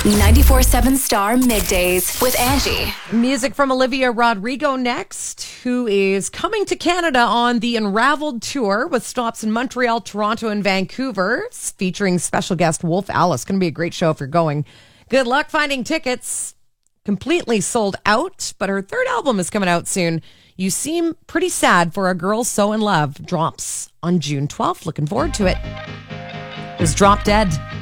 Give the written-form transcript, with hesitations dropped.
94.7 Star Middays with Angie. Music from Olivia Rodrigo next, who is coming to Canada on the Unraveled tour with stops in Montreal, Toronto, and Vancouver, featuring special guest Wolf Alice. Going to be a great show if you're going. Good luck finding tickets. Completely sold out, but her third album is coming out soon. You Seem Pretty Sad for a Girl So in Love drops on June 12th. Looking forward to it. It was Drop Dead.